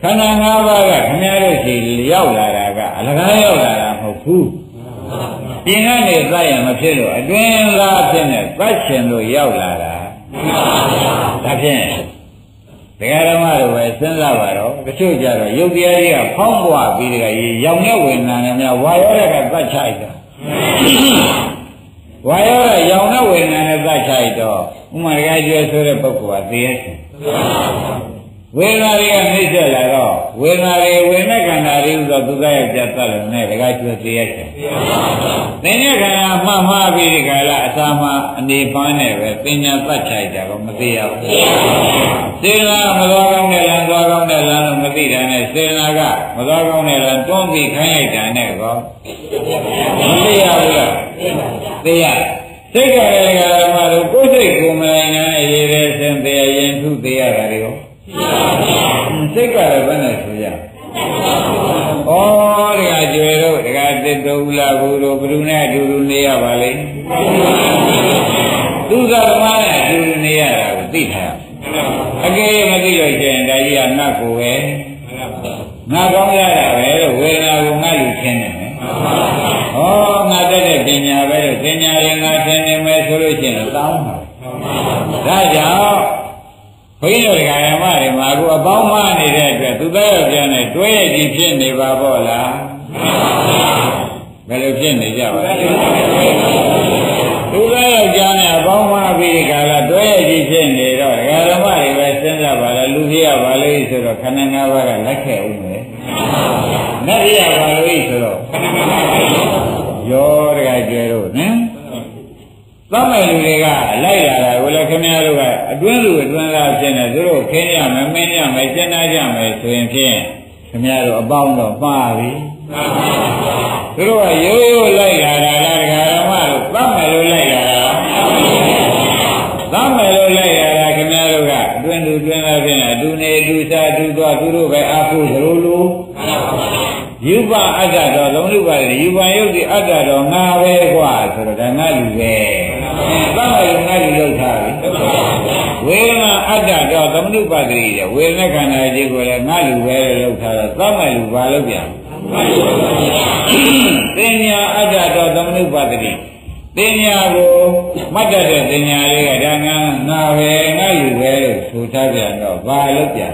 ခန္ဓာ၅ပါးကခင်ဗျားတို့ရှိရောက်လာတာကအလကားရောက်လာတာမဟုတ်ဘူးပြင်ကနေသတ်ရင်မဖြစ်လို့အတွင်းသားဖြစ်နေသတ်ရှင်လို့ရောက်လာတာဒါဖြင့်တရားဓမ္မတို့ပဲစဉ်းစားပါတော့တချို့ကြတော့ယုတ်တရားကြီးကဖောင်းပွားပြီးတကယ်ရောင်တဲ့ဝေဒနာနဲ့များဝါရောတဲ့ကသတ်ချိုက်တာဝါရောတဲ့ရောင်တဲ့ဝေဒနာနဲ့သတ်ချိုက်တော့ဥမာတရားကျွဲဆိုတဲ့ပုဂ္ဂိုလ်ကသိရဲ့ဝေဒနာတွေကနှိမ့်ဆက်လာတော့ဝေဒနာတွေဝေဒနာခန္ဓာတွေဥသောသူသားရဲ့ပြတ်တတ်လို့နဲ့တရားကျွဲသိရဲ့သင်္ညခန္ဓာမှားပြီးဒီကလာအစာမှာအနေပန်းနဲ့ပဲပညာသတ်ချိုက်တာတော့မသိရဘူးစေနာမတော်ကောင်းတဲ့လမ်းသွားကောင်းတဲ့လမ်းလို့မသိတာနဲ့စေနာကမတော်ကောင်းတဲ့လမ်းတွန်းပြီးခိုင်းလိုက်တာနဲ့ကောမသိရဘူးလားသိရစိတ်ကလည်းဓမ္မတို့ကိုယ်စိတ်ကိုမနိုင်နိုင်ရေးတဲ့စင်သေးရင်ထုသေးရတာတွေရောစိတ်ကလည်းဘယ်နဲ့ဆိုရဩတရားကျွယ်တို့တရားတစ်တို့ဥလာဘူးတို့ဘယ်သူနဲ့အတူတူနေရပါလိမ့်သူသာဓမ္မနဲ့အတူတူနေရတာကိုသိထားအကယ်မသိလို့ရှိရင်ဒါကြီးကငါ့ကိုပဲငါကောင်းရတာပဲလို့ဝေဒနာကိုငါလူချင်းနေမယ်ဩငါတက်တဲ့ပညာပဲလို့ပညာရင်ငါသင်နေမယ်ဆိုလို့ရှိရင်တောင်းပါဒါကြောင့်ဘုန်းကြီးတို့ဓမ္မတွေမှာအခုအပေါင်းမနေတဲ့အတွက်သူသားယောက်ျားနဲ့တွဲရည်ဖြစ်နေပါပေါ့လားဘယ်လိုဖြစ်နေကြပါလဲသူသားယောက်ျားနဲ့အပေါင်းမပြီးခါလာတွဲရည်ဖြစ်နေတော့ဓမ္မတွေပဲစဉ်းစားပါလားလူဖြစ်ရပါလိမ့်ဆိုတော့ခန္ဓာ၅ပါးကလက်ခဲ့ဦးမယ်နတ်ဖြစ်ရပါလိမ့်ဆိုတော့ရောတကကြဲတော့နော်သတ်မဲ့လူတွေကလိုက်လာတာကိုလည်းခင်ဗျားတို့ကအတွင်းလူအတွင်းသားဖြစ်နေသူတို့ခင်းရမယ်မင်းရမယ်ရှင်းသားကြမယ်ဆိုရင်ဖြင့်ခင်ဗျားတို့အပေါင်းတော့မှားပြီသူတို့ကရိုးရိုးလိုက်လာတာလားဒကာဓမ္မတို့သတ်မဲ့လို့လိုက်လာတာသတ်မဲ့လို့လိုက်လာတာခင်ဗျားတို့ကအတွင်းလူအတွင်းသားဖြစ်နေအတူနေအတူစားအတူသွားသူတို့ပဲအားကိုးသလိုလိုယူပအတ္တတော်သုံးလူပါတယ်ယူပယုတ်ဒီအတ္တတော်ငါပဲကွာဆိုတော့ဒါငါလူပဲသတ်မယ်ငါလူလောက်ထားပြီဝေဒနာအတ္တတော်သမနုပတ္တိတဲ့ဝေဒနာခန္ဓာကြီးကိုလည်းငါလူပဲလောက်ထားတော့သတ်မယ်လူဘာလို့ပြန်သင်ညာအတ္တတော်သမနုပတ္တိသင်ညာကိုမှတ်တတ်တဲ့သင်ညာလေးကဒါငါပဲငါလူပဲလို့ဆိုထားပြန်တော့ဘာလို့ပြန်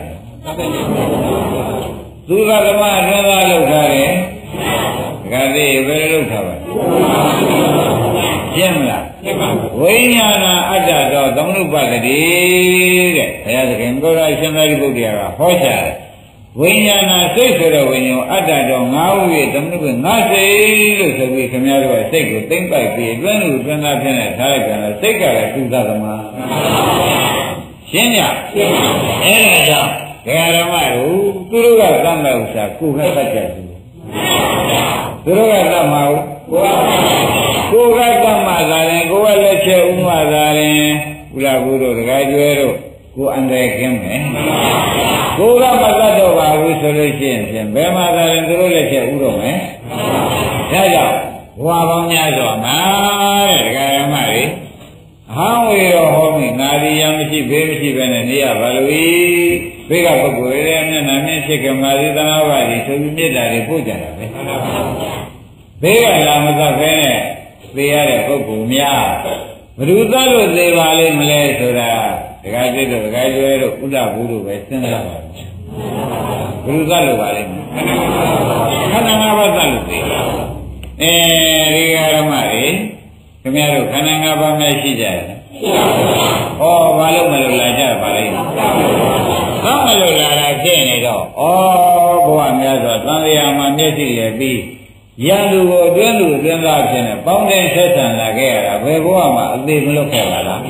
သူကဓမ္မအတွင်းသားလောက်ထားတယ်ဒကာသေးဘယ်လိုလောက်ထားပါရှင်းမလားဝိညာဏအတ္တတော်သမနုပတ္တိတဲ့ဘုရားသခင်ကိုယ်တော်ရှင်သာရိပုတ္တရာကဟောကြားတယ်ဝိညာဏစိတ်ဆိုတဲ့ဝိညာဉ်အတ္တတော်ငါးဦးရဲ့သမနုပငါစိတ်လို့ဆိုပြီးခင်ဗျားတို့ကစိတ်ကိုသိမ့်ပိုက်ပြီးအတွင်းလူအတွင်းသားဖြစ်နေထားလိုက်ကြတယ်စိတ်ကလည်းသူသသမားရှင်းကြအဲ့ဒါကြောင့်ဒကာဓမ္မတို့သူတို့ကသတ်မဲ့ဥစ္စာကိုယ်ကတတ်ကြတယ်သူတို့ကသတ်မှာကိုယ်ကသတ်မှာသာရင်ကိုယ်ကလက်ချက်ဥမှာသာရင်ဘုရားဘုတို့ဒကာကျွဲတို့ကိုယ်အန္တရာယ်ကင်းမယ်ကိုယ်ကမသတ်တော့ပါဘူးဆိုလို့ရှိရင်ဖြင့်ဘယ်မှာသာရင်သူတို့လက်ချက်ဥတော့မယ်ဒါကြောင့်ဘဝပေါင်းများစွာမှာတဲ့ဒကာဓမ္မတွေအဟံဝေရောဟောမိငါဒီယမရှိဘေးမရှိပဲနဲ့နေရပါလို့ဘေးကပုဂ္ဂိုလ်ရဲ့မျက်နှာမြင်ဖြစ်ကမာရီသနာဝါဒီဆိုပြီးမေတ္တာတွေပို့ကြတာပဲဘေးကလာမသတ်ပဲနဲ့သိရတဲ့ပုဂ္ဂိုလ်များဘ누구သတ်လို့သိပါလိမ့်မလဲဆိုတာဒကာကျစ်တို့ဒကာကျွဲတို့ဥဒ္ဒဘူးတို့ပဲစဉ်းစားပါဘူးဘ누구သတ်လို့ပါလိမ့်မလဲခန္ဓာ၅ပါးသတ်လို့သိဒီဃာရမတွေခင်ဗျားတို့ခန္ဓာ၅ပါးမဲ့ရှိကြတယ်ဩဘာလို့မလို့လာကြပါလိမ့်ဘာမလို့လာတာဖြစ်နေတော့ဩဘဝများစွာသံဃာမှာမျက်စိလည်းပြီးရန်သူကိုအတွင်းလူအတွင်းသားဖြစ်နေပေါင်းတဲ့ဆက်ဆံလာခဲ့ရတာဘယ်ဘဝမှာအသေးမလွတ်ခဲ့ပါလားသ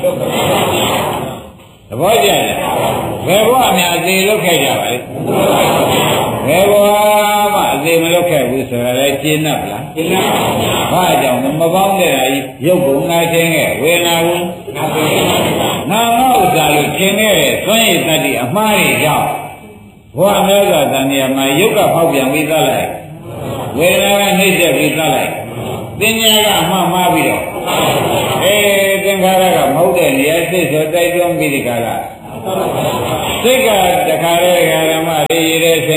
ဘောကျတယ်ဘယ်ဘဝများအသေးလွတ်ခဲ့ကြပါလဲဘယ်ဘဝမှာအသေးမလွတ်ခဲ့ဘူးဆိုတာလဲရှင်း납လားရှင်း납ဘာကြောင့်မပေါင်းတဲ့ရုပ်ကိုငါချင်းခဲ့ဝေဒနာကိုငါငေါ့ဥစ္စာလို့ချင်းခဲ့တဲ့သွမ်းရည်တတ္တိအမှားတွေကြောင့်ဘဝများစွာတန်မြာမှာရုပ်ကဖောက်ပြန်ပြီးသားလိုက်ဝေဒနာကနှိမ့်ဆက်ပြီးသားလိုက်သင်ညာကအမှားမှားပြီးတော့သင်္ခါရကမဟုတ်တဲ့နေရာစိတ်ဆိုတိုက်တွန်းပြီးဒီကလာစိတ်ကတခါလေဓမ္မရေရတဲ့ဆင်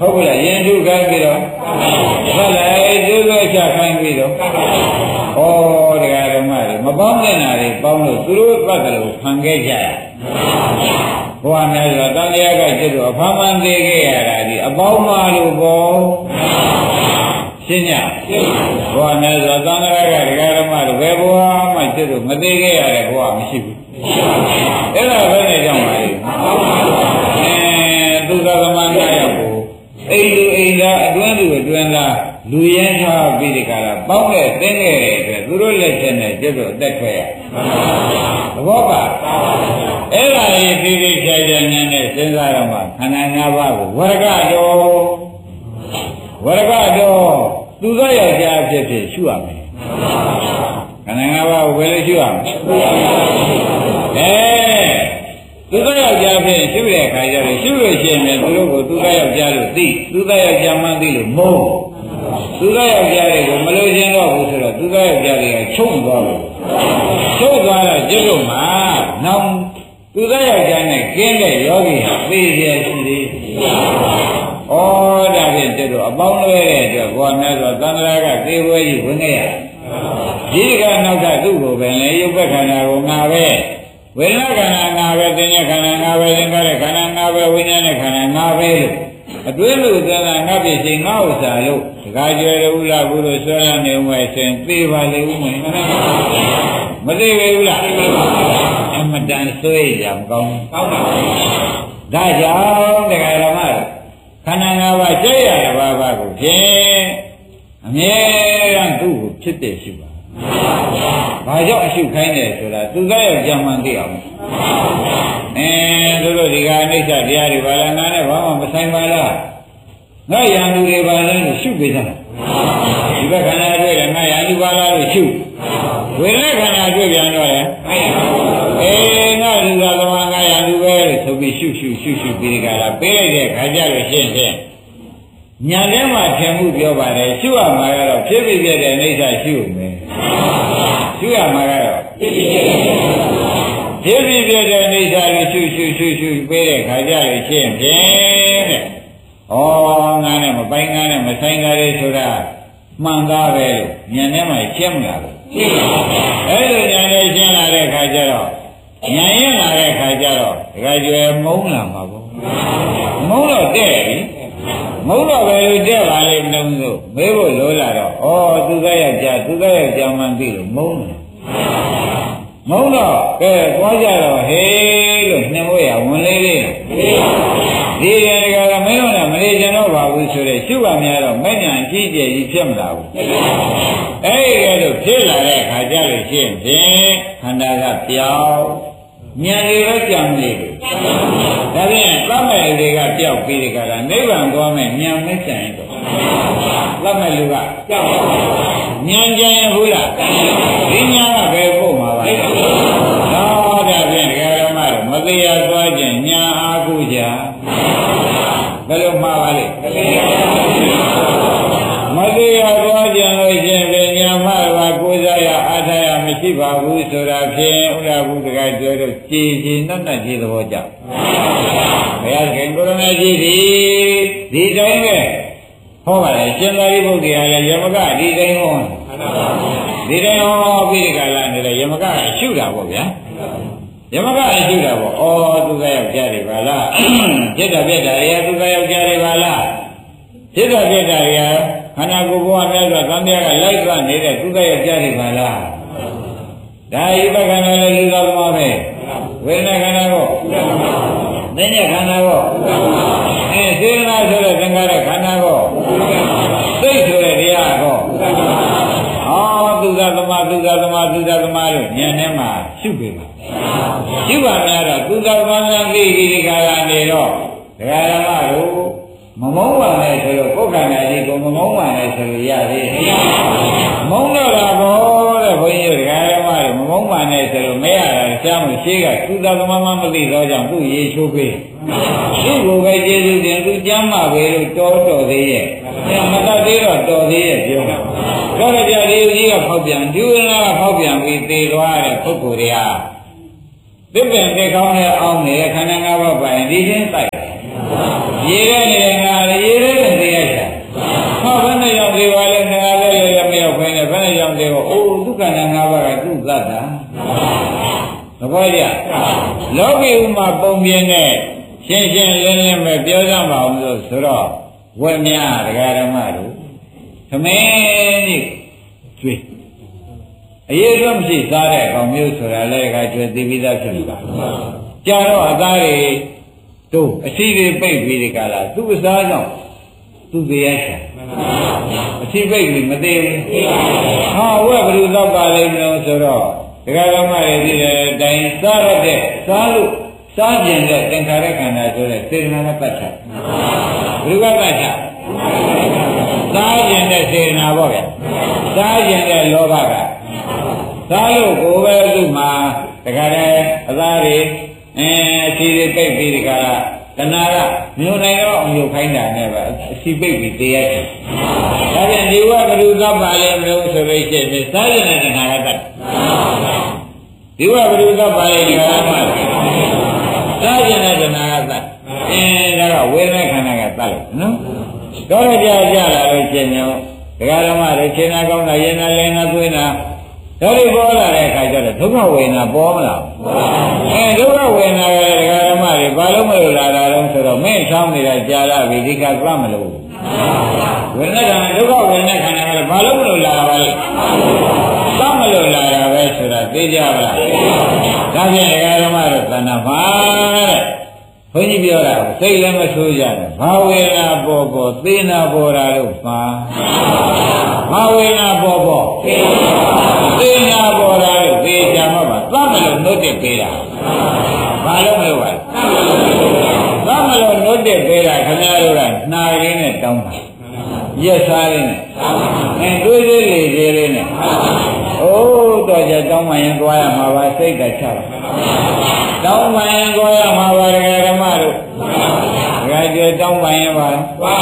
ဟုတ်ကဲ့ရင်ထုခိုင်းပြီးတော့ဟုတ်လားကျိုးသောချခိုင်းပြီးတော့ဩတရားဓမ္မတွေမပေါင်းတဲ့နာတွေပေါင်းလို့သူတို့ပတ်တယ်လို့ခံခဲ့ကြရဘုရားများဆိုတန်တရားကကျတော့အဖမ်းမှန်သေးခဲ့ရတာဒီအပေါင်းမလို့ပေါ့ရှင်းညဘုရားများဆိုတန်တရားကတရားဓမ္မတွေဘယ်ဘုရားမှကျတော့မသေးခဲ့ရတဲ့ဘုရားမရှိဘူးအဲ့ဒါပဲနဲ့ကြောင့်ပါလေသူသာသမဏရောက်ကိုအိမ်လူအိမ်သားအတွင်းလူအတွင်းသားလူရင်းထားပြီးဒီကရာပေါင်းတဲ့သိငယ်တဲ့အတွက်သူတို့လက်ချက်နဲ့ကျတော့အသက်ထွက်ရသဘောပါအဲ့ဒါကြီးပြီးပြီးခြားခြားညာနဲ့စဉ်းစားရမှာခန္ဓာ၅ပါးကိုဝရကတော်သူသောယောက်ျားဖြစ်ဖြစ်ရှုရမယ်ခန္ဓာ၅ပါးကိုဘယ်လိုရှုရမလဲသူသောယောက်ျားဖြစ်ရှုတဲ့အခါကျတော့ရှုလို့ရှိရင်သူတို့ကိုသူသောယောက်ျားလို့သိသူသောယောက်ျားမှန်းသိလို့မဟုတ်သူသောယောက်ျားတွေကိုမလို့ခြင်းတော့ဘူးဆိုတော့သူသောယောက်ျားတွေကချုပ်သွားတယ်ချုပ်သွားတော့ကျုပ်တို့မှာနောက်သူသောယောက်ျားနဲ့ကျင်းတဲ့ယောဂီဟာသိရရှိသေးဩဒါဖြင့်ကျုပ်တို့အပေါင်းလွဲတဲ့အတွက်ဘောများဆိုသံဃာကသေဝဲကြီးဝင်ခဲ့ရဒီကနောက်ထပ်သူ့ကိုပဲလေရုပ်ပက္ခဏာကိုငါပဲဝေဒနာခန္ဓာငါပဲသင်္ညခန္ဓာငါပဲသင်္ခါရခန္ဓာငါပဲဝိညာဉ်ခန္ဓာငါပဲလို့အတွင်းလို့သံဃာငါပြည့်စုံငါဥစ္စာလို့ဒကာကျွယ်တို့လားဘူးလို့ဆွဲရနေဦးမယ်ဆိုရင်သိပါလေဦးမယ်မသိဘူးလားအမတန်ဆွေးကြမကောင်းဘူးကောင်းပါဘူးဒါကြောင့်ဒကာဓမ္မခန္ဓာငါးပါးကျဲရတဲ့ဘာဘာကိုဖြင့်အမြဲတမ်းသူ့ကိုဖြစ်တဲ့ရှိပါဘာကြောင့်အရှုခိုင်းတယ်ဆိုတာသူကရောကြံမှန်သိအောင်တို့ဒီကအနိစ္စတရားတွေဘာလဲငါနဲ့ဘာမှမဆိုင်ပါလားငါရံသူတွေဘာလဲလို့ရှုပေးတာဒီဘက်ခန္ဓာတွေ့တယ်ငါရံသူဘာလားလို့ရှုဝေဒနာခန္ဓာတွေ့ပြန်တော့လေငါလူသာသမားငါရံသူပဲလို့ဆိုပြီးရှုပြီးဒီကလာပေးလိုက်တဲ့ခါကြလို့ရှင်းညာထဲမှာထင်မှုပြောပါတယ်ရှုရမှာကတော့ဖြစ်ပြီးပြတဲ့အိဋ္ဌရှုမယ်ရှုရမှာကတော့ဖြစ်ပြီးပြတဲ့အိဋ္ဌကိုရှုပေးတဲ့ခါကြလို့ရှင်းဖြင့်တဲ့ငါနဲ့မပိုင်ငါနဲ့မဆိုင်တာလေဆိုတာမှန်သားပဲလို့ညာထဲမှာရှင်းမလားဘူးရှင်းပါဘူးအဲ့လိုညာထဲရှင်းလာတဲ့ခါကျတော့ညာရင်လာတဲ့ခါကျတော့ဒကာကျွယ်မုန်းလာမှာပေါ့မုန်းတော့တဲ့ပြီမုန်းတော့ပဲလို့တဲ့ပါလေနှုံးလို့မေးဖို့လိုလာတော့သူကယောက်ျားမှန်းသိလို့မုန်းတယ်မုန်းတော့ကဲသွားကြတော့ဟေးလို့နှင်ဖို့ရဝင်လေးဒီရကမင်းတို့ကမလေးကျင်တော့ပါဘူးဆိုတဲ့ရှုပါများတော့မဲ့ညာကြီးကျယ်ကြီးဖြစ်မလာဘူးအဲ့ဒီလိုဖြစ်လာတဲ့အခါကျလို့ရှိရင်ဖြင့်ခန္ဓာကပြောင်းဉာဏ်တွေတော့ကြံနေတယ်ဒါဖြင့်သတ်မဲ့တွေကပြောက်ပြီးဒီကရနိဗ္ဗာန်သွားမဲ့ဉာဏ်မဆိုင်တော့သတ်မဲ့လူကကြောက်ဉာဏ်ကြရင်ဘူးလားဒီဉာဏ်ကဘယ်ဖို့မှာပါလဲတော့ဒါဖြင့်ဒကာရမတို့မတရားသွားခြင်းဉာဏ်အားကိုကြဘယ်လိုမှာပါလဲမတရားသွားခြင်းလို့ရှင်ဉာဏ်မှာပါကိုးစားရအားထားရမရှိပါဘူးဆိုတာဖြင့်ဥဒ္ဒဘုဒ္ဓကပြောတော့ကြည်ကြည်နတ်ကြီးသဘောကြောင့်ဘုရားခင်ကိုရမကြီးဒီတိုင်းပဲဟောပါလေရှင်သာရိပုတ္တရာလည်းယမကဒီတိုင်းဟောဒီတိုင်းဟောပြီးဒီကလာနေလေယမကအရှုတာပေါ့ဗျာယမကအရှုတာပေါ့သူကယောက်ျားတွေပါလားဖြစ်တာပြက်တာတွေကသူကယောက်ျားတွေပါလားဖြစ်တာပြက်တာတွေကခန္ဓာကိုယ်ဘဝများစွာသံဃာကလိုက်သွားနေတဲ့သူကယောက်ျားတွေပါလားဒါဤဘခန္ဓာလည်းလူသားသမားပဲဝေဒနာခန္ဓာကိုသင်္ညခန္ဓာကိုစေတနာဆိုတဲ့သင်္ခါရခန္ဓာကိုစိတ်ဆိုတဲ့တရားကိုသူသာသမားလို့ဉာဏ်ထဲမှာရှုပေးပါရှုပါများတော့သူသာသမားများသိဒီကရာနေတော့ဒကာရမတို့မမုန်းပါနဲ့ဆိုတော့ပုဂ္ဂနာကြီးကိုမမုန်းပါနဲ့ဆိုလို့ရသေးတယ်မုန်းတော့တာဘောတဲ့ဘုန်းကြီးဒကာရမတို့မမုန်းပါနဲ့ဆိုလို့မရတာရှားမှုရှိကသူသာသမားမသိတော့ကြောင့်သူ့ရေချိုးပေးသူ့ကိုပဲကျေးဇူးတင်သူကျမ်းမာပဲလို့တော်သေးရဲ့မတတ်သေးတော့တော်သေးရဲ့ပြောတာတော်ကြတယ်ကြီးကဖောက်ပြန်ဒုရဏကဖောက်ပြန်ပြီးသေသွားတဲ့ပုဂ္ဂိုလ်တွေကသစ်ပင်သိကောင်းတဲ့အောင်းနေတဲ့ခန္ဓာ၅ပါးပိုင်ဒီချင်းတိုက်ရေထဲနေတဲ့ငါရေထဲလောကီဥမာပုံပြင်းနဲ့ရှင်းရှင်းလင်းလင်းပဲပြောကြပါအောင်လို့ဆိုတော့ဝက်များဒကာဓမ္မတို့သမင်းကြီးကျွေးအရေးတော့မရှိစားတဲ့ကောင်မျိုးဆိုတာလည်းကကျွေးသိပြီးသားဖြစ်နေတာကြာတော့အသားတွေတို့အစီတွေပိတ်ပြီးဒီကလာသူ့အစားကြောင့်သူ့တရားချာအစီပိတ်ပြီးမသေးဘူးဟာဝက်ဘယ်လိုတော့ပါလိမ့်မလို့ဆိုတော့ဒကာဓမ္မတွေဒီတဲ့အတိုင်းစားရတဲ့စားလို့စားကျင်တဲ့သင်္ခါရခန္ဓာဆိုတဲ့စေတနာနဲ့ပတ်သက်ဘယ်လိုကပတ်သက်စားကျင်တဲ့စေတနာပေါ့ဗျာစားကျင်တဲ့လောဘကစားလို့ကိုယ်ပဲသူ့မှာတခါတည်းအသားတွေအစီတွေပိတ်ပြီးဒီကလာတဏှာကမြို့နိုင်တော့အမျိုးခိုင်းတာနဲ့ပဲအစီပိတ်ပြီးတရားတယ်ဒါပြန်ဒီဝကလူကပါလေမလို့ဆိုလို့ရှိရင်စားကျင်တဲ့တဏှာကတတ်ဒီဝကလူကပါလေဒီကလာမှစားကျင်တဲ့တဏှာကတတ်ဒါကဝေဒနာခန္ဓာကတတ်လို့နော်တော့ကြကြလာလို့ရှင်ညောဒကာဓမ္မတွေရှင်းနာကောင်းတာရင်နာလင်းနာသွေးနာဒါတွေပေါ်လာတဲ့အခါကျတော့ဒုက္ခဝေဒနာပေါ်မလားဒုက္ခဝေဒနာကဒကာဓမ္မတွေဘာလို့မလို့လာတာတော့ဆိုတော့မင်းဆောင်းနေတာကြာလာပြီဒီကကမလို့ဝေဒနာကဒုက္ခဝေဒနာခန္ဓာကဘာလို့မလို့လာတာလဲကမလို့လာတာပဲဆိုတာသိကြပါလားဒါဖြင့်ဒကာဓမ္မတို့သဏ္ဍာန်ပါတဲ့ဘုန်းကြီးပြောတာစိတ်လည်းမဆိုးကြနဲ့ဘာဝေဒနာပေါ်ပေါ်သေနာပေါ်တာလို့ပါဘာဝေဒနာပေါ်ပေါ်သေနာပေါ်တာလို့သေချာမှာပါသတ်မလို့နှုတ်တက်ပေးတာဘာလို့မလို့ပါသတ်မလို့နှုတ်တက်ပေးတာခင်ဗျားတို့ကနှာရင်းနဲ့တောင်းတာရက်စားရင်းနဲ့တွေးသေးလေးလေးနဲ့အိုးတော့ကြတောင်းမှရင်သွားရမှာပါစိတ်ကချပါတောင်းမှရင်သွားရမှာပါဒကာဓမ္မတို့ဒကာကျေတောင်းမှရင်ပါ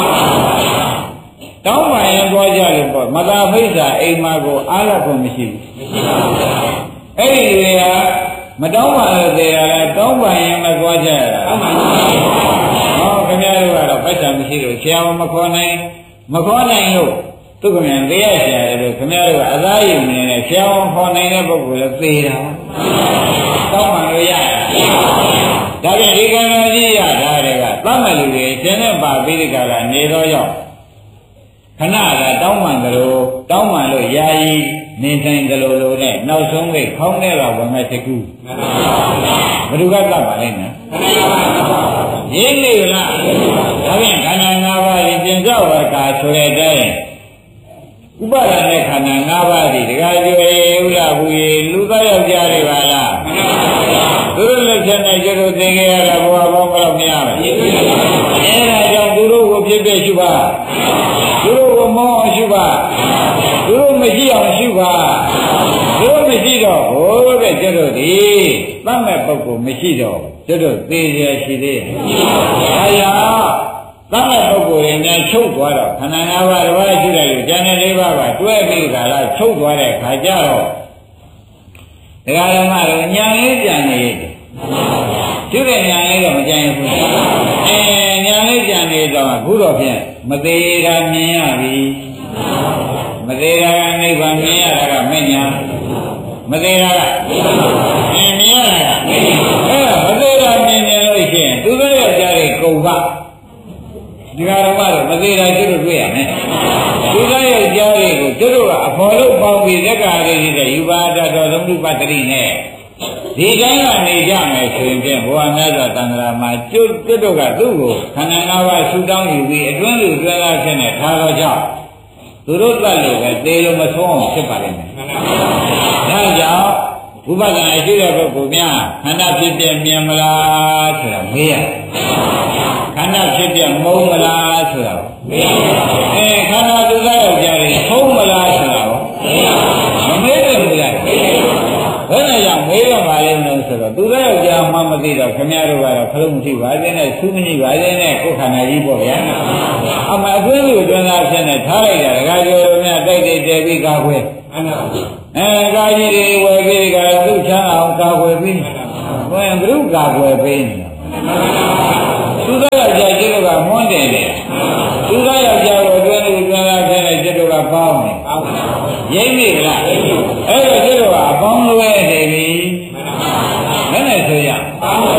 တောင်းမှရင်သွားကြလို့ပေါ့မသာဖိစ္ဆာအိမ်မှာကိုအားရဖို့မရှိဘူးအဲ့ဒီတွေကမတောင်းမှလို့သေးရလားတောင်းမှရင်မသွားကြရတာဟောခင်ဗျားတို့ကတော့ပိုက်ဆံမရှိလို့ဆရာမခေါ်နိုင်လို့သူခင်ဗျာသေရဆရာတို့ခင်ဗျားတို့ကအသားရည်နေနဲ့ဆရာမခေါ်နိုင်တဲ့ပုဂ္ဂိုလ်လည်းသေတာတောင်းမှလို့ရဒါပြန်ဒီကံတော်ကြီးရတာတွေကသတ်မဲ့လူတွေကျင်းတဲ့ပါပိဋကလာနေတော့ရောက်ခဏကတောင်းမှန်ကြလို့တောင်းမှန်လို့ယာယီနေတိုင်းကြလို့လို့နဲ့နောက်ဆုံးကခေါင်းထဲကဝင်မဲ့တကူဘယ်သူကတတ်ပါလဲနော်ရင်းနေလားဒါပြန်ခန္ဓာ၅ပါးပြင်စောဝကာဆိုတဲ့အတိုင်းဥပါဒနဲ့ခန္ဓာ၅ပါးဒီတခါကျွေဥလာဘူးရေလူသားယောက်ျားတွေပါလားသူတို့လက်ချက်နဲ့ကျတို့သင်ခဲ့ရတာဘဝပေါင်းဘယ်လောက်များလဲအဲဒါကြောင့်သူတို့ကိုပြည့်ပြည့်ရှုပါသူတို့ကိုမောအောင်ရှုပါသူတို့မရှိအောင်ရှုပါသူတို့မရှိတော့ဟိုတဲ့ကျတို့ဒီသတ်မဲ့ပုဂ္ဂိုလ်မရှိတော့ကျတို့သေရရှိသေးတယ်အဲဒါသတ်မဲ့ပုဂ္ဂိုလ်ရင်လည်းချုပ်သွားတော့ခန္ဓာ၅ပါးတစ်ပါးရှိတယ်လို့ဉာဏ်နဲ့၄ပါးကတွဲပြီးကြလားချုပ်သွားတဲ့ခါကျတော့ဒကာဓမ္မတို့ဉာဏ်လေးပြန်နေတယ်ကျုပ်တဲ့ဉာဏ်လေးတော့မကြိုင်ဘူးဉာဏ်လေးပြန်နေတော့အခုတော့ဖြင့်မသေးတာမြင်ရပြီမသေးတာကနိဗ္ဗာန်မြင်ရတာကမဉ္ဇဏ်မသေးတာကမြင်ရတာကမသေးတာမြင်နေလို့ရှိရင်သူတို့ယောက်ျားတွေကုန်ပါဒီဃာရမတော့မသေးတာကျုပ်တို့တွေ့ရမယ်သူတို့ယောက်ျားတွေကိုကျုပ်တို့ကအဖော်လို့ပေါင်းပြီးလက်ကားလေးတွေယူပါတတ်တော်သုံးခုပတ္တိနဲ့ဒီတိုင်းကနေကြမယ်ဆိုရင်ဖြင့်ဘဝမြတ်စွာသံဃာမှာကျုပ်တို့ကသူ့ကိုခန္ဓာ၅ပါးဆူတောင်းယူပြီးအတွင်းလူဆွဲလာခြင်းနဲ့ထားတော့ကြောင့်သူတို့တတ်လို့ပဲသေလို့မဆုံးအောင်ဖြစ်ပါလိမ့်မယ်။ဒါကြောင့်ဝိပဿနာရှိတဲ့ပုဂ္ဂိုလ်များခန္ဓာဖြစ်ပြမြင်မလားဆိုတာမေးရခန္ဓာဖြစ်ပြမုန်းမလားဆိုတာမေးရခန္ဓာသူသားယောက်ျားတွေဖုံးမလားဆိုတာမမေးတယ်ဘူးလားဘယ်နဲ့ကြောင့်မေးရပါလိမ့်လို့ဆိုတော့သူသားယောက်ျားမှမသိတော့ခင်ဗျားတို့ကတော့ခလုံးမရှိပါသေးနဲ့သူမရှိပါသေးနဲ့ကိုယ်ခန္ဓာကြီးပေါ့ဗျာအမှအတွင်းလူအတွင်းသားဖြစ်နေထားလိုက်တာဒကာကျော်တို့များတိုက်တိုက်တဲပြီးကာခွဲကာကြီးတွေဝယ်ပြီးကသူ့ချမ်းအောင်ကာခွဲပြီးဝင်ဘုရုကာခွဲပြီးနေတာသူသားယောက်ျားကျတော့ကမွန်းတယ်လေသူသားယောက်ျားကိုအတွင်းလူအတွင်းသားဖြစ်နေကျတော့ကပေါင်းနေရိမ့်နေလားအဲ့တော့ကျတော့ကအပေါင်းလွဲနေပြီမနဲ့ဆိုရ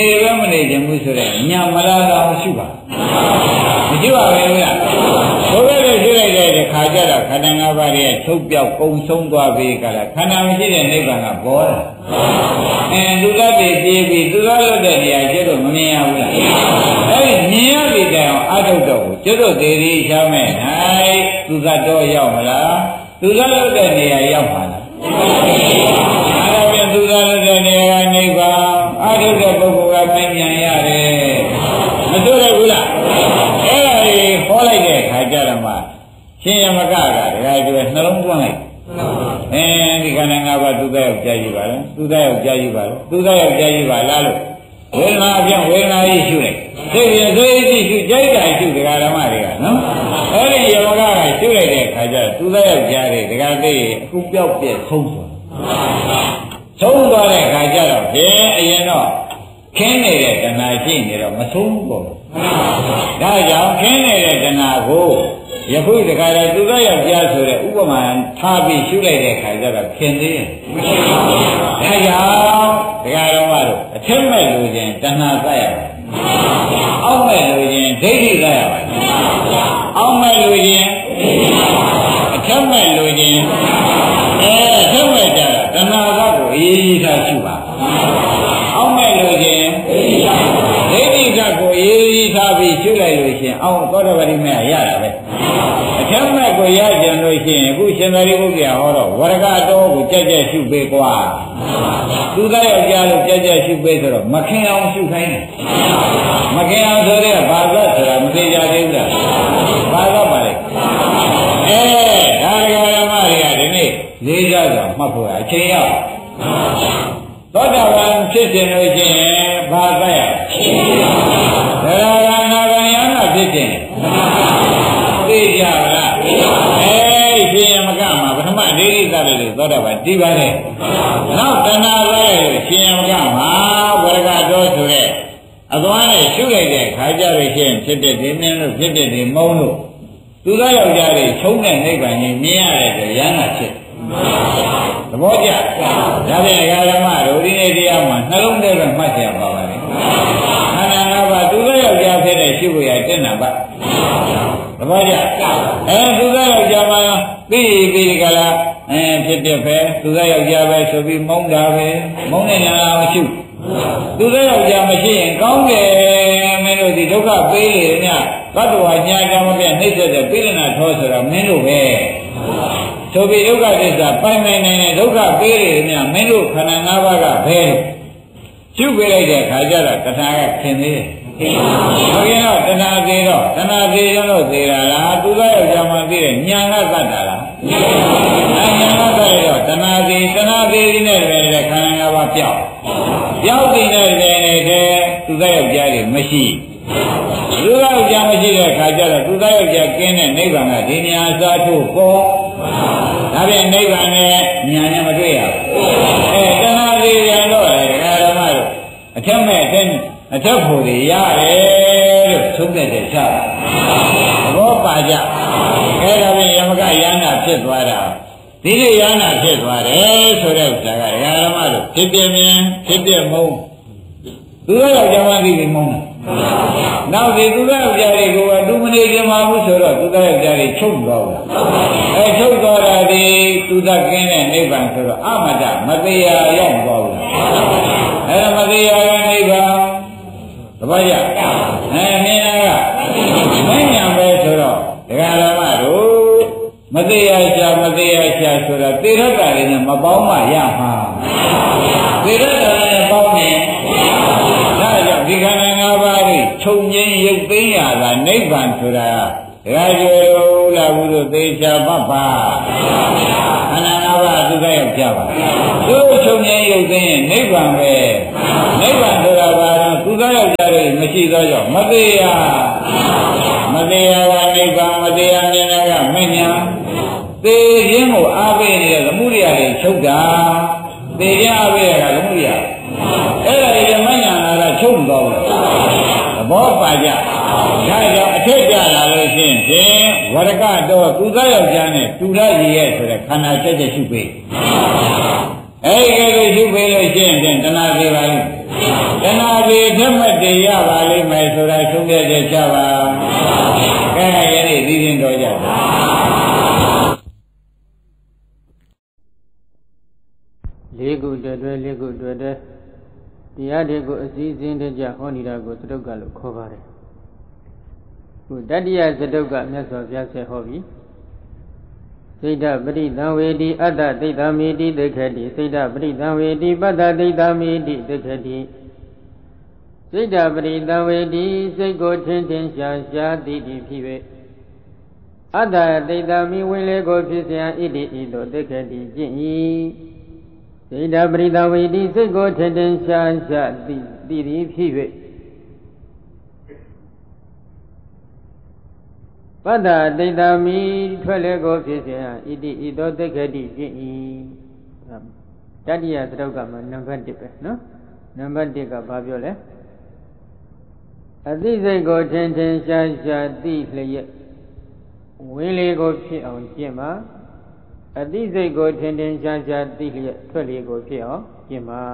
ပဲမနေခြင်းဘူးဆိုတဲ့ညာမလားတော့မရှိပါမရှိပါဘူးလားဘုရားလည်းရှိလိုက်တဲ့ခါကျတော့ခန္ဓာ၅ပါးရဲ့ချုပ်ပြောက်ကုံဆုံးသွားပြီကလားခန္ဓာမရှိတဲ့နိဗ္ဗာန်ကပေါ်လာလူတတ်တွေပြေးပြီးသူတော်လွတ်တဲ့နေရာကျတော့မမြင်ရဘူးလားအဲဒီမြင်ရပြီတိုင်အောင်အထုတ်တော့ကိုကျတော့သေရီချမ်းမဲ့၌သူသတ်တော့ရောက်မလားသူတော်လွတ်တဲ့နေရာရောက်ပါလားအဲ့ဒါပြန်သူတော်လွတ်တဲ့နေရာကနိဗ္ဗာန်အထုတ်တဲ့ပုဂ္ဂိုလ်ကမမြင်ရတယ်မတွေ့ရဘူးလားအဲ့ဒါကြီးဟောလိုက်တဲ့ခါကျတော့မှရှင်ယမကဒကာကျွဲနှလုံးသွင်းလိုက်ဒီခန္ဓာ၅ပါးသူသားယောက်ျားကြီးပါလားသူသားယောက်ျားကြီးပါလားသူသားယောက်ျားကြီးပါလားလို့ဝေဒနာအပြင်ဝေဒနာကြီးရှုလိုက်သိရသေးကြီးရှုကြိုက်တာရှုဒကာဓမ္မတွေကနော်အဲ့ဒီယမကရှုလိုက်တဲ့ခါကျတော့သူသားယောက်ျားတွေဒကာသိအခုပြောက်ပြက်ဆုံးသွားတဲ့ခါကျတော့ဘယ်အရင်တော့ခင်းနေတဲ့တဏှာရှိနေတော့မဆုံးဘူးပေါ့ဒါကြောင့်ခင်းနေတဲ့တဏှာကိုယခုတခါတည်းသူသားယောက်ျားဆိုတဲ့ဥပမာထားပြီးရှုလိုက်တဲ့ခါကျတော့ခင်သေးတယ်။ဒါကြောင့်ဒကာတော်ကတော့အထက်မဲ့လူချင်းတဏှာသတ်ရပါတယ်။အောက်မဲ့လူချင်းဒိဋ္ဌိသတ်ရပါတယ်။အောက်မဲ့လူချင်းအထက်မဲ့လူချင်းအထက်မဲ့ကြတာတဏှာသတ်ကိုအေးအေးထားရှုပါ။အောက်မဲ့လူချင်းဒိဋ္ဌိသတ်ကိုအေးအေးထားပြီးရှုလိုက်လို့ရှင်အောက်သောတပတိမေရတာပဲ။အထက်မဲ့ကိုရကြံလို့ရှိရင်အခုရှင်သာရိပုတ္တရာဟောတော့ဝရကတော်ကိုကြက်ကြက်ရှုပေးကွာသူသားယောက်ျားလို့ကြက်ကြက်ရှုပေးဆိုတော့မခင်အောင်ရှုခိုင်းတယ်မခင်အောင်ဆိုတဲ့ဘာသာဆိုတာမသိကြသေးဘူးလားဘာသာပါလေဒါရဂဓမ္မတွေကဒီနေ့လေးစားစွာမှတ်ဖို့အချိန်ရောက်သောတာပန်ဖြစ်ခြင်းလို့ရှိရင်ဘာသာရသရဂနာဂယနာဖြစ်ခြင်းသိကြပါလားရှင်ယမကမှာပထမဒိဋ္ဌိသတ်လို့သောတာပန်တည်ပါတယ်နောက်တဏှာပဲရှင်ယမကမှာဝရကတော်ဆိုတဲ့အသွားနဲ့ရှုလိုက်တဲ့ခါကြလို့ရှိရင်ဖြစ်တဲ့ဒီမင်းလို့ဖြစ်တဲ့ဒီမုံလို့သူသားယောက်ျားတွေချုံတဲ့နိဗ္ဗာန်ကြီးမြင်ရတဲ့အတွက်ရဟနာဖြစ်သဘောကျဒါဖြင့်ဓမ္မတို့ဒီနေ့တရားမှာနှလုံးထဲပဲမှတ်ကြပါပါလေခန္ဓာ၅ပါးသူသားယောက်ျားဖြစ်တဲ့ရှုဖို့ရတဲ့နာပါသဘောကျသူသားယောက်ျားမှာပြီးကြလားဖြစ်ဖြစ်ပဲသူသားယောက်ျားပဲဆိုပြီးမုန်းတာပဲမုန်းနေတာမရှိသူသားယောက်ျားမရှိရင်ကောင်းတယ်မင်းတို့ဒီဒုက္ခပေးလေညသတ္တဝါညာကြောင့်မပြနှိမ့်ဆက်တဲ့ပိဋကနာထောဆိုတာမင်းတို့ပဲဆိုပြီးဒုက္ခသစ္စာပိုင်နိုင်တဲ့ဒုက္ခပေးလေညမင်းတို့ခန္ဓာ၅ပါးကဘယ်ရှုပေးလိုက်တဲ့ခါကျတော့တဏှာကခင်သေးတယ်ဘုရားတော့တဏှာသေးတော့တဏှာသေးရောလို့သေးတာလားသူသားယောက်ျားမှသေးတယ်ညာကသတ်တာလားညာကသတ်ရတော့တဏှာသေးဒီနဲ့ပဲခန္ဓာ၅ပါးပြောက်နေတဲ့နေတဲ့သူသားယောက်ျားတွေမရှိသူသားယောက်ျားမရှိတဲ့ခါကျတော့သူသားယောက်ျားကင်းတဲ့နိဗ္ဗာန်ကဒီနေရာစားထုတ်ပေါ်ဒါပြန်နိဗ္ဗာန်နဲ့ညာနဲ့မတွေ့ရဘူးတဏှာသေးရတော့လေဓမ္မတို့အထက်မဲ့အထက်ဖို့တွေရတယ်လို့သုံးတဲ့ချတာသဘောပါကြအဲ့ဒါဖြင့်ယမကယန္နာဖြစ်သွားတာဒီလိုယန္နာဖြစ်သွားတယ်ဆိုတဲ့ဥစ္စာကဓမ္မတို့ဖြစ်ပြမြင်ဖြစ်ပြမုန်းသူတို့ယောက်ျားမသိပြီးမုန်းတယ်နောက်ဒီသူတို့ယောက်ျားတွေကိုကသူမနေကြမှာဘူးဆိုတော့သူတို့ယောက်ျားတွေချုပ်သွားတယ်ချုပ်သွားတာဒီသူသကင်းတဲ့နိဗ္ဗာန်ဆိုတော့အမတမသေးရရောက်သွားဘူးအဲ့ဒါမသေးရတဲ့နိဗ္ဗာန်သဘောကျမြင်တာကမဉ္ဇဉ်ပဲဆိုတော့ဒကာဓမ္မတို့မသေးရရှာဆိုတာသေရတ္တာတွေနဲ့မပေါင်းမှရမှာသေရတ္တာနဲ့ပေါင်းရင်ဒါကြောင့်ဒီခန္ဓာ၅ပါးကိုခြုံငင်းရုပ်သိမ်းရတာနိဗ္ဗာန်ဆိုတာဒကာကျော်လာဘူးလို့သေချာပတ်ပါခန္ဓာ၅ပါးသူကရောက်ကြပါသူခြုံငင်းရုပ်သိမ်းရင်နိဗ္ဗာန်ပဲနိဗ္ဗာန်ဆိုတာဘာလို့သူကရောက်ကြတယ်မရှိသောကြောင့်မသေးရကနိဗ္ဗာန်မသေးရမြင်တာကမဉ္ဇဉ်သေခြင်းကိုအားပေးနေတဲ့သမှုရိယတွေချုပ်တာသေရအားပေးရတာသမှုရိယအဲ့ဒါတွေမဉ္ဇဉ်လာတာချုပ်မသွားဘူးသဘောပါကြဒါကြောင့်အထက်ကြလာလို့ရှိရင်ဝရကတော့သူသားယောက်ျားနဲ့တူရရည်ရဲ့ဆိုတဲ့ခန္ဓာချက်ချက်ရှုပေးအဲ့ဒီကလေးရှုပေးလို့ရှိရင်တဏှာသေးပါလိမ့်တနာတွေထက်မှတ်တည်ရပါလိမ့်မယ်ဆိုတာသုံးပြချက်ချပါကဲယနေ့ဒီရင်တော်ကြပါလေးခုတွဲတရားတွေကိုအစည်းအဝေးတကြဟောနေတာကိုသတုတ်ကလို့ခေါ်ပါတယ်ခုတတိယသတုတ်ကမြတ်စွာဘုရားဆက်ဟောပြီးစိတ်ဓပရိသံဝေတိအတ္တဒိဋ္ဌာမိတိဒိဋ္ဌတိစိတ်ဓပရိသံဝေတိပတ္တဒိဋ္ဌာမိတိဒိဋ္ဌတိစိတ်ဓပရိသံဝေတိစိတ်ကိုထင်ထင်ရှားရှားသိတည်ဖြစ်၍အတ္တဒိဋ္ဌာမိဝင်လေကိုဖြစ်เสียဣတိဤသို့ဒိဋ္ဌတိကျင့်၏စိတ်ဓပရိသံဝေတိစိတ်ကိုထင်ထင်ရှားရှားသိတည်ဖြစ်၍ပတ္တဒိဋ္ဌာမိထွက်လေကိုဖြစ်เสียဣတိဤသို့ဒိဋ္ဌတိကျင့်၏တတိယသရုပ်ကမှာနံပါတ်1ပဲနော်နံပါတ်1ကဘာပြောလဲအသိစိတ်ကိုထင်ထင်ရှားရှားသိလျက်ဝင်းလေးကိုဖြစ်အောင်ကျင့်ပါအသိစိတ်ကိုထင်ထင်ရှားရှားသိလျက်ထွက်လေးကိုဖြစ်အောင်ကျင့်ပါ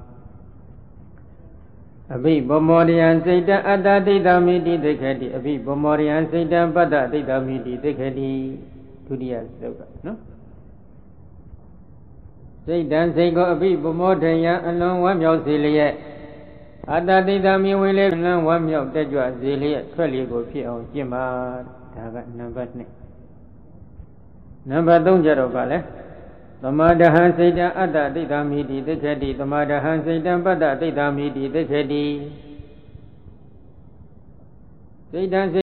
အဘိဗမောရိယံစိတ်တအတ္တဒိဋ္ဌာမိတိဒိဋ္ဌတိအဘိဗမောရိယံစိတ်တပတ္တဒိဋ္ဌာမိတိဒိဋ္ဌတိဒုတိယသုတ်ကနော်စိတ်တံစိတ်ကိုအဘိဗမောထယံအလွန်ဝမ်းမြောက်စေလျက်အတ္တဒိဋ္ဌာမိဝင်လေအလွန်ဝမ်းမြောက်တက်ကြွစေလျက်ထွက်လေးကိုဖြစ်အောင်ကျင့်ပါဒါကနံပါတ်2နံပါတ်3ကျတော့ဗာလဲသမာဒဟံစိတ်တံအတ္တဒိဋ္ဌာမိတိဒိဋ္ဌတိသမာဒဟံစိတ်တံပတ္တဒိဋ္ဌာမိတိဒိဋ္ဌတိစိတ်တံ